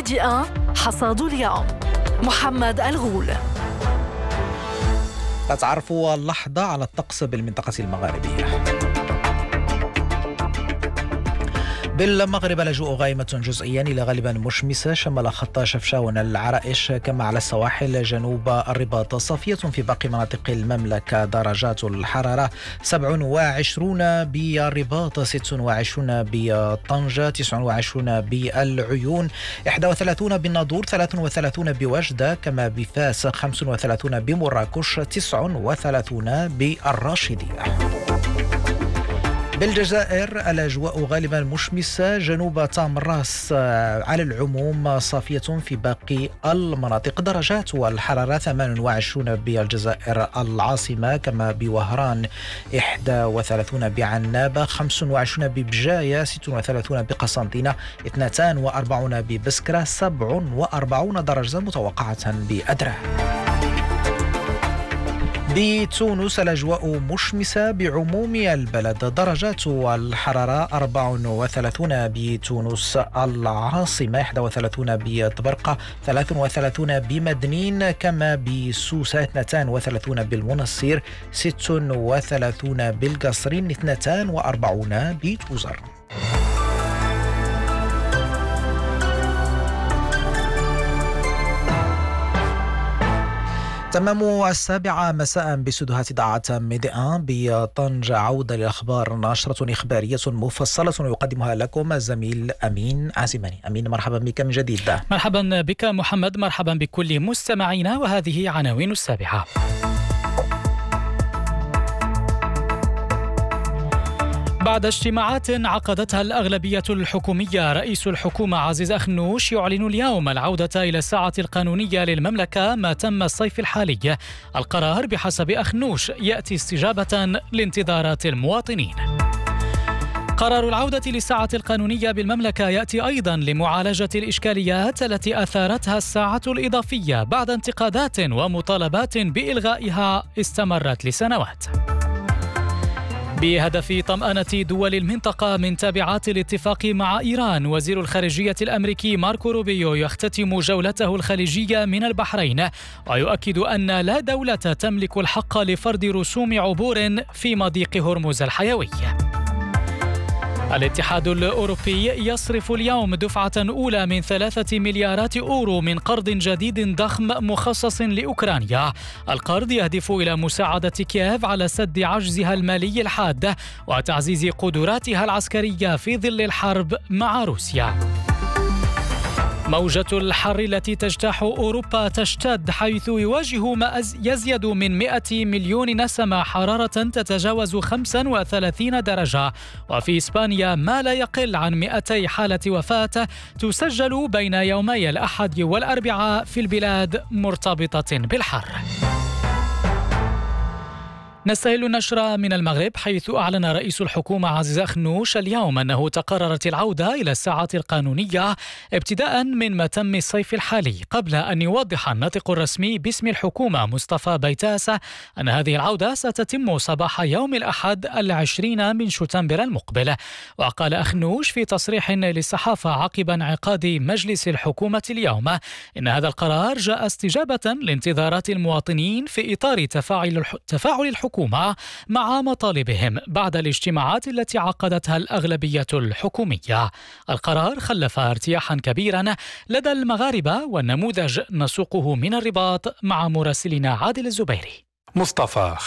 ميدي 1 حصاد اليوم. محمد الغول. تعرفوا اللحظة على الطقس بالمنطقة المغاربية. بالمغرب الأجواء غائمة جزئيا إلى غالبا مشمسة شمال خط شفشاون العرائش، كما على السواحل جنوب الرباط صافية في باقي مناطق المملكة. درجات الحرارة 27 بالرباط، 26 بطنجة، 29 بالعيون، 31 بالناظور، 33 بوجدة، كما بفاس 35 بمراكش، 39 بالراشدية. بالجزائر الأجواء غالبا مشمسة جنوب تام راس، على العموم صافية في باقي المناطق. درجات الحرارة 28 بالجزائر العاصمة، كما بوهران، 31 بعنابة، 25 ببجاية، 36 بقسنطينة، 42 ببسكرة، 47 درجة متوقعة بأدرا. بتونس الأجواء مشمسة بعموم البلد. درجات الحرارة 34 بتونس العاصمة، 31 بطبرقة، 33 بمدنين، كما بسوسة، 32 بالمنصير، 36 بالقصرين، 42 بتوزر. تمام 7 مساء باستديوهات إذاعة ميدي 1 بطنجة. عودة للأخبار، نشرة إخبارية مفصلة يقدمها لكم الزميل أمين عزيماني. أمين، مرحبا بك من جديد. مرحبا بك محمد، مرحبا بكل مستمعينا، وهذه عناوين السابعة. بعد اجتماعات عقدتها الأغلبية الحكومية، رئيس الحكومة عزيز أخنوش يعلن اليوم العودة إلى الساعة القانونية للمملكة ما تم الصيف الحالي. القرار بحسب أخنوش يأتي استجابة لانتظارات المواطنين. قرار العودة للساعة القانونية بالمملكة يأتي أيضا لمعالجة الإشكاليات التي أثارتها الساعة الإضافية بعد انتقادات ومطالبات بإلغائها استمرت لسنوات. بهدف طمأنة دول المنطقة من تبعات الاتفاق مع إيران، وزير الخارجية الأمريكي ماركو روبيو يختتم جولته الخليجية من البحرين، ويؤكد أن لا دولة تملك الحق لفرض رسوم عبور في مضيق هرمز الحيوي. الاتحاد الأوروبي يصرف اليوم دفعة أولى من 3 مليارات أورو من قرض جديد ضخم مخصص لأوكرانيا. القرض يهدف إلى مساعدة كييف على سد عجزها المالي الحاد وتعزيز قدراتها العسكرية في ظل الحرب مع روسيا. موجة الحر التي تجتاح أوروبا تشتد، حيث يواجه ما يزيد من 100 مليون نسمة حرارة تتجاوز 35 درجة، وفي إسبانيا ما لا يقل عن 200 حالة وفاة تسجل بين يومي الأحد والأربعاء في البلاد مرتبطة بالحر. نستهل النشرة من المغرب، حيث أعلن رئيس الحكومة عزيز أخنوش اليوم أنه تقررت العودة إلى الساعة القانونية ابتداء من متم الصيف الحالي، قبل أن يوضح الناطق الرسمي باسم الحكومة مصطفى بيتاسة أن هذه العودة ستتم صباح يوم الأحد 20 من شتنبر المقبل. وقال أخنوش في تصريح للصحافة عقب انعقاد مجلس الحكومة اليوم إن هذا القرار جاء استجابة لانتظارات المواطنين في إطار تفاعل الحكومة مع مطالبهم بعد الاجتماعات التي عقدتها الأغلبية الحكومية. القرار خلف ارتياحا كبيرا لدى المغاربة، والنموذج نسوقه من الرباط مع مراسلنا عادل الزبيري. مصطفى